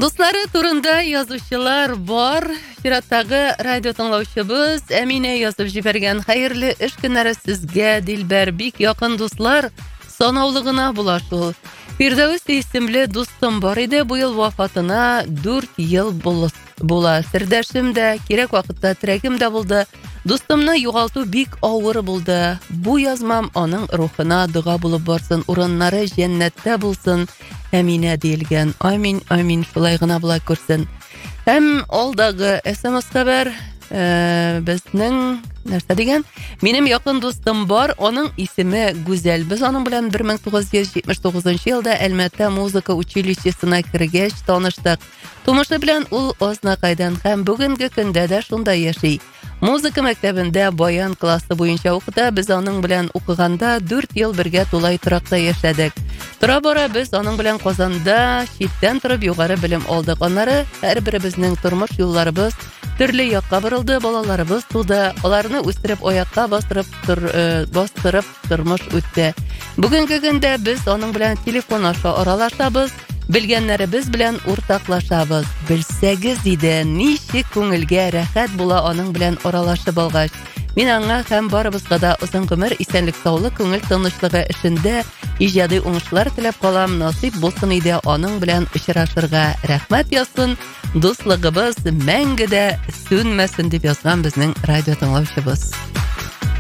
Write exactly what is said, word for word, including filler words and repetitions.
Дуслары турында язучылар бар. Чираттагы радио тыңлаучыбыз Әминә язып җибәргән хәерле эш көннәре сезгә, Дилбәр, бик якын дуслар. Санаулы гына була шул. Фирдәүс исемле дустым бар иде, бу ел вафатына дүрт ел була. Сердәшем дә, кирәк вакытта терәгем дә булды. Дустымны югалту бик авыр булды. Бу язмам аның рухына дуга булып барсын, урыннары җәннәттә булсын. Әминә диелгән. Амин, амин, шулай гына була күрсен. Һәм алдагы эс-эм-эс хәбәр э, безнең нәрсә дигән? Минем якын дустым бар, аның исеме Гүзәл. Без аның белән бер мең тугыз йөз җитмеш тугызынчы елда Әлмәттә музыка училищесына кергәч таныштык. Тумышы белән ул азнакайдан һәм бүгенге көндә дә шунда яши. Музыка мәктәбендә баян классы буенча укыта. Без аның белән укыганда дүрт ел бергә тулай торакта яшәдек. Тора-бара без аның белән Казанда читтән торып югары белем алдык. Аннары һәрберебезнең тормыш юлларыбыз төрле якка борылды, балаларыбыз туды. Аларны үстереп аякка бастырып тор, э, бастырып тормыш үтте. Бүгенге көндә без аның белән телефон аша аралашабыз. Белгәннәребез белән уртаклашабыз. Белсәгез иде, ничек күңелгә рәхәт була аның белән аралашып алгач. Мин аңа һәм барыбызга да озын гомер, исәнлек, саулык, күңел тынычлыгы эшендә иҗади уңышлар теләп калам. Насыйп булсын иде аның белән очрашырга. Рәхмәт язсын. Дуслыгыбыз мәңгедә сүнмәсен дип язган безнең радио тыңлаучыбыз.